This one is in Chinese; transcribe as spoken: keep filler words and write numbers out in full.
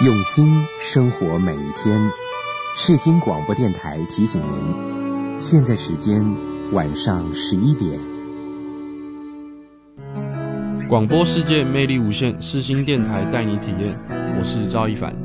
用心生活每一天。世新广播电台提醒您，现在时间晚上十一点。 广播世界魅力无限，世新电台带你体验。我是赵一凡。